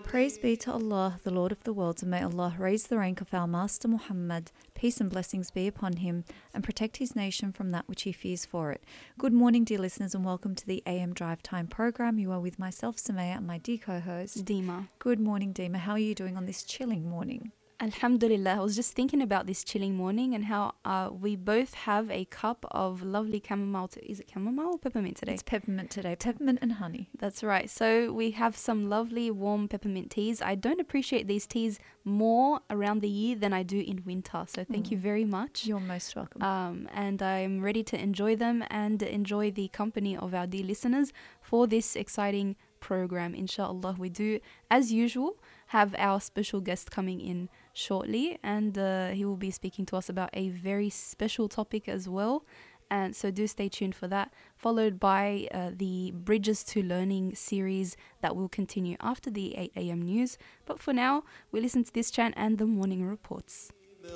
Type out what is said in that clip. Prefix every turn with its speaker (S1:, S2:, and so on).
S1: Praise be to Allah, the Lord of the worlds, and may Allah raise the rank of our Master Muhammad, peace and blessings be upon him, and protect his nation from that which he fears for it. Good morning, dear listeners, and welcome to the AM Drive Time program. You are with myself, Samaya, and my dear co-host,
S2: Dima.
S1: Good morning, Dima. How are you doing on this chilling morning?
S2: Alhamdulillah. I was just thinking about this chilling morning and how we both have a cup of lovely chamomile. Is it chamomile or peppermint today?
S1: It's peppermint today. Peppermint and honey.
S2: That's right. So we have some lovely warm peppermint teas. I don't appreciate these teas more around the year than I do in winter. So thank you very much.
S1: You're most welcome.
S2: And I'm ready to enjoy them and enjoy the company of our dear listeners for this exciting program. Inshallah, we do, as usual, have our special guest coming in shortly, and he will be speaking to us about a very special topic as well. And so do stay tuned for that, followed by the Bridges to Learning series that will continue after the 8 a.m. news. But for now, we listen to this chant and the morning reports.